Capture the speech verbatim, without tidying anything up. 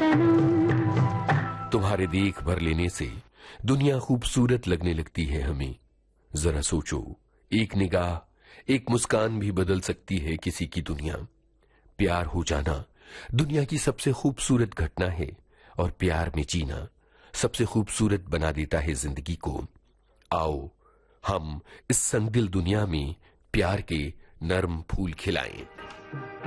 सनम। तुम्हारे देख भर लेने से दुनिया खूबसूरत लगने लगती है हमें। जरा सोचो, एक निगाह, एक मुस्कान भी बदल सकती है किसी की दुनिया। प्यार हो जाना दुनिया की सबसे खूबसूरत घटना है और प्यार में जीना सबसे खूबसूरत बना देता है जिंदगी को। आओ हम इस संगदिल दुनिया में प्यार के नर्म फूल खिलाएं।